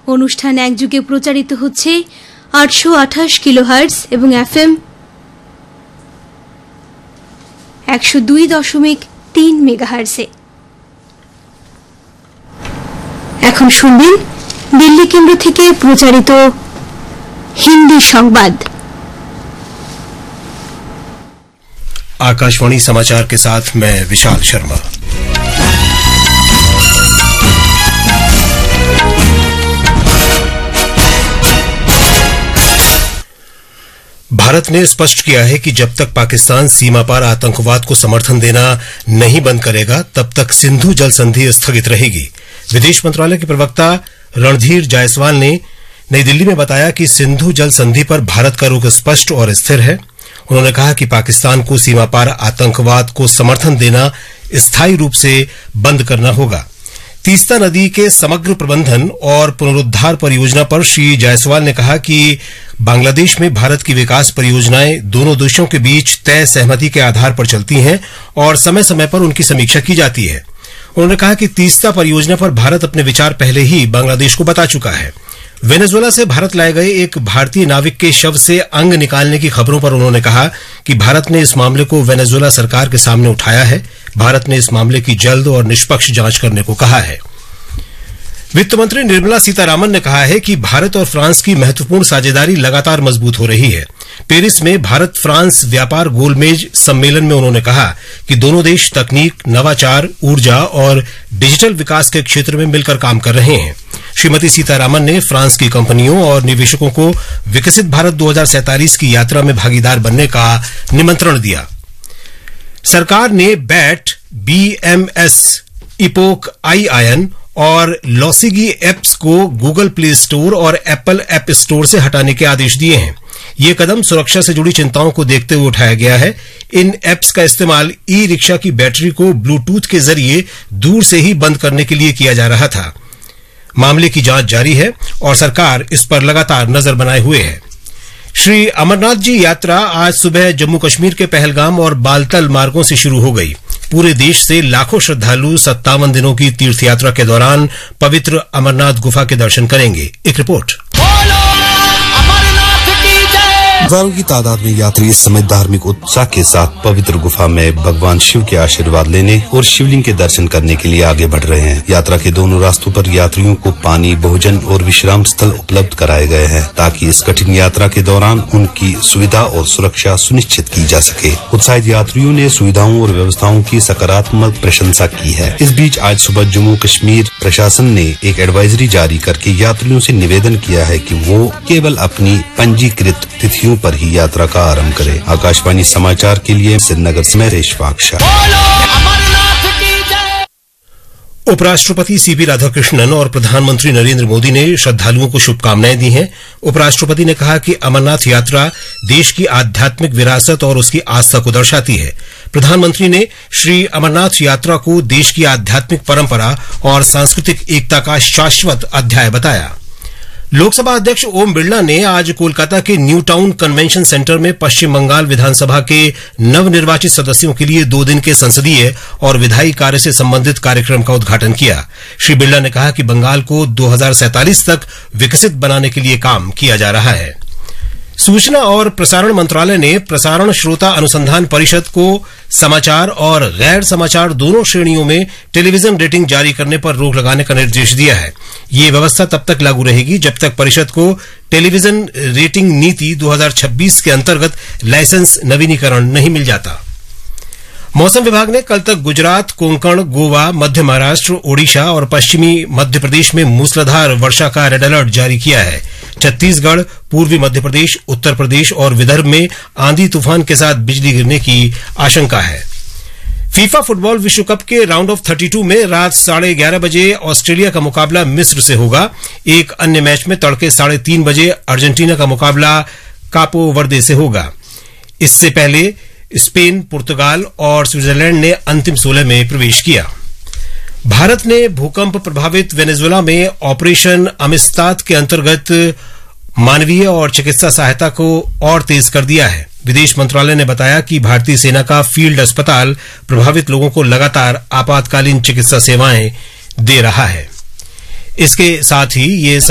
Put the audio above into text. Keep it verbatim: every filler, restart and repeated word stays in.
অনুষ্ঠান একযুগে প্রচারিত হচ্ছে আটশো আঠাশ কিলোহার্টজ এবং এফএম একশো দুই দশমিক তিন মেগাহার্টজে। এখন শুনবেন दिल्ली केंद्र থেকে প্রচারিত हिंदी संवाद। आकाशवाणी समाचार के साथ मैं विशाल शर्मा। भारत ने स्पष्ट किया है कि जब तक पाकिस्तान सीमा पार आतंकवाद को समर्थन देना नहीं बंद करेगा तब तक सिंधु जल संधि स्थगित रहेगी। विदेश मंत्रालय के प्रवक्ता रणधीर जायसवाल ने नई दिल्ली में बताया कि सिंधु जल संधि पर भारत का रुख स्पष्ट और स्थिर है। उन्होंने कहा कि पाकिस्तान को सीमा पार आतंकवाद को समर्थन देना स्थायी रूप से बंद करना होगा। तीस्ता नदी के समग्र प्रबंधन और पुनरुद्धार परियोजना पर श्री जायसवाल ने कहा कि बांग्लादेश में भारत की विकास परियोजनाएं दोनों देशों के बीच तय सहमति के आधार पर चलती हैं और समय समय पर उनकी समीक्षा की जाती है। उन्होंने कहा कि तीस्ता परियोजना पर भारत अपने विचार पहले ही बांग्लादेश को बता चुका है। वेनेजुएला से भारत लाए गए एक भारतीय नाविक के शव से अंग निकालने की खबरों पर उन्होंने कहा कि भारत ने इस मामले को वेनेजुएला सरकार के सामने उठाया है। भारत ने इस मामले की जल्द और निष्पक्ष जांच करने को कहा है। वित्त मंत्री निर्मला सीतारामन ने कहा है कि भारत और फ्रांस की महत्वपूर्ण साझेदारी लगातार मजबूत हो रही है। पेरिस में भारत फ्रांस व्यापार गोलमेज सम्मेलन में उन्होंने कहा कि दोनों देश तकनीक, नवाचार, ऊर्जा और डिजिटल विकास के क्षेत्र में मिलकर काम कर रहे हैं। श्रीमती सीतारामन ने फ्रांस की कंपनियों और निवेशकों को विकसित भारत दो हज़ार सैंतालीस की यात्रा में भागीदार बनने का निमंत्रण दिया। सरकार ने बैट, बीएमएस, इपोक आई आयन और लॉसिगी एप्स को गूगल प्ले स्टोर और एप्पल ऐप स्टोर से हटाने के आदेश दिए हैं। ये कदम सुरक्षा से जुड़ी चिंताओं को देखते हुए उठाया गया है। इन एप्स का इस्तेमाल ई रिक्शा की बैटरी को ब्लूटूथ के जरिए दूर से ही बंद करने के लिए किया जा रहा था। मामले की जांच जारी है और सरकार इस पर लगातार नजर बनाए हुए है। श्री अमरनाथ जी यात्रा आज सुबह जम्मू कश्मीर के पहलगाम और बालतल मार्गों से शुरू हो गई। पूरे देश से लाखों श्रद्धालु सत्तावन दिनों की तीर्थ यात्रा के दौरान पवित्र अमरनाथ गुफा के दर्शन करेंगे। एक रिपोर्ट। हजारों की तादाद में यात्री इस समय धार्मिक उत्साह के साथ पवित्र गुफा में भगवान शिव के आशीर्वाद लेने और शिवलिंग के दर्शन करने के लिए आगे बढ़ रहे हैं। यात्रा के दोनों रास्तों पर यात्रियों को पानी, भोजन और विश्राम स्थल उपलब्ध कराए गए हैं ताकि इस कठिन यात्रा के दौरान उनकी सुविधा और सुरक्षा सुनिश्चित की जा सके। उत्साहित यात्रियों ने सुविधाओं और व्यवस्थाओं की सकारात्मक प्रशंसा की है। इस बीच आज सुबह जम्मू कश्मीर प्रशासन ने एक एडवाइजरी जारी करके यात्रियों से निवेदन किया है कि वो केवल अपनी पंजीकृत तिथियों पर ही यात्रा का आरंभ करें। आकाशवाणी समाचार के लिए श्रीनगर से मैं रेशफाक शाह। उपराष्ट्रपति सीपी राधाकृष्णन और प्रधानमंत्री नरेंद्र मोदी ने श्रद्धालुओं को शुभकामनाएं दी हैं। उपराष्ट्रपति ने कहा कि अमरनाथ यात्रा देश की आध्यात्मिक विरासत और उसकी आस्था को दर्शाती है। प्रधानमंत्री ने श्री अमरनाथ यात्रा को देश की आध्यात्मिक परंपरा और सांस्कृतिक एकता का शाश्वत अध्याय बताया। लोकसभा अध्यक्ष ओम बिरला ने आज कोलकाता के न्यू टाउन कन्वेंशन सेंटर में पश्चिम बंगाल विधानसभा के नवनिर्वाचित सदस्यों के लिए दो दिन के संसदीय और विधायी कार्य से संबंधित कार्यक्रम का उद्घाटन किया। श्री बिरला ने कहा कि बंगाल को दो हज़ार सैंतालीस तक विकसित बनाने के लिए काम किया जा रहा है। सूचना और प्रसारण मंत्रालय ने प्रसारण श्रोता अनुसंधान परिषद को समाचार और गैर समाचार दोनों श्रेणियों में टेलीविजन रेटिंग जारी करने पर रोक लगाने का निर्देश दिया है। ये व्यवस्था तब तक लागू रहेगी जब तक परिषद को टेलीविजन रेटिंग नीति दो हज़ार छब्बीस के अंतर्गत लाइसेंस नवीनीकरण नहीं मिल जाता। मौसम विभाग ने कल तक गुजरात, कोंकण, गोवा, मध्य महाराष्ट्र, ओडिशा और पश्चिमी मध्य प्रदेश में मूसलाधार वर्षा का रेड अलर्ट जारी किया है। छत्तीसगढ़, पूर्वी मध्य प्रदेश, उत्तर प्रदेश और विदर्भ में आंधी तूफान के साथ बिजली गिरने की आशंका है। फीफा फुटबॉल विश्व कप के राउंड ऑफ बत्तीस में रात साढ़े ग्यारह बजे ऑस्ट्रेलिया का मुकाबला मिस्र से होगा। एक अन्य मैच में तड़के साढ़े तीन बजे अर्जेंटीना का मुकाबला कापो वर्दे से होगा। इससे पहले स्पेन, पुर्तगाल और स्विट्जरलैंड ने अंतिम सोलह में प्रवेश किया। भारत ने भूकंप प्रभावित वेनेजुएला में ऑपरेशन अमिस्ताद के अंतर्गत मानवीय और चिकित्सा सहायता को और तेज कर दिया है। विदेश मंत्रालय ने बताया कि भारतीय सेना का फील्ड अस्पताल प्रभावित लोगों को लगातार आपातकालीन चिकित्सा सेवाएं दे रहा है। इसके साथ ही ये